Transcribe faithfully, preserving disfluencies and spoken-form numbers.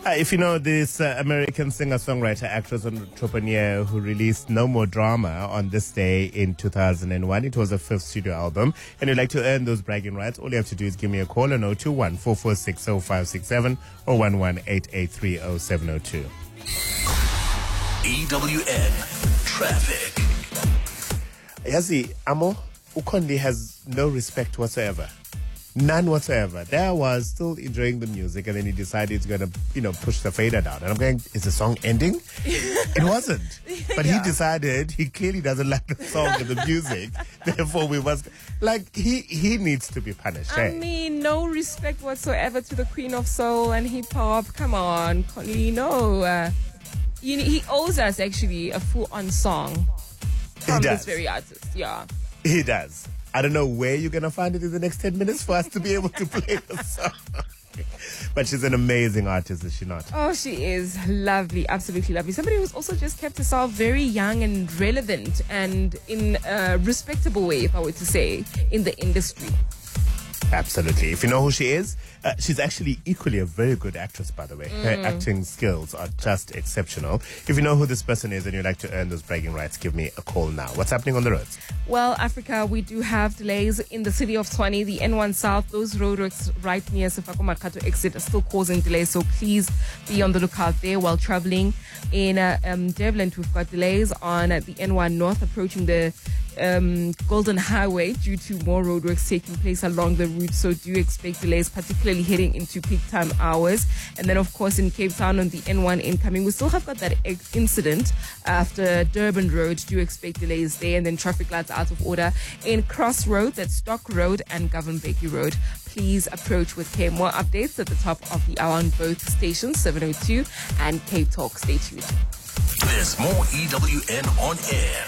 Uh, if you know this uh, American singer-songwriter, actress, and entrepreneur who released No More Drama on this day in two thousand one, it was a fifth studio album, and you'd like to earn those bragging rights, all you have to do is give me a call on zero two one, four four six, zero five six seven or one one eight eight three zero seven zero two. E W N Traffic. Yazi, Amo, Ukondi has no respect whatsoever. None whatsoever. There I was still enjoying the music, and then he decided he's going to, you know, push the fader down. And I'm going, is the song ending? It wasn't. But Yeah. he decided he clearly doesn't like the song and the music. Therefore, we must, like, he, he needs to be punished. I eh? mean, no respect whatsoever to the Queen of Soul and hip hop. Come on, Connie, no. Uh, you, he owes us actually a full-on song from does. this very artist. Yeah. He does. I don't know where you're going to find it in the next ten minutes for us to be able to play the song. But she's an amazing artist, is she not? Oh, she is lovely, absolutely lovely. Somebody who's also just kept herself very young and relevant and in a respectable way, if I were to say, in the industry. Absolutely. If you know who she is, uh, she's actually equally a very good actress, by the way. Her acting skills are just exceptional. If you know who this person is and you'd like to earn those bragging rights, give me a call now. What's happening on the roads? Well, Africa, we do have delays in the city of Tshwane, the N one South. Those roadworks right near Sefako Markato exit are still causing delays, so please be on the lookout there while traveling. In uh, um, Devland, we've got delays on uh, the N one North approaching the um, Golden Highway due to more roadworks taking place along the route, so do expect delays, particularly heading into peak time hours. And then, of course, in Cape Town on the N one incoming, we still have got that ex- incident after Durban Road. Do expect delays there, and then traffic lights out of order in Cross Road, that's Stock Road and Govan Bakey Road. Please approach with care. More updates at the top of the hour on both stations, seven oh two and Cape Talk. Stay tuned. There's more E W N on air.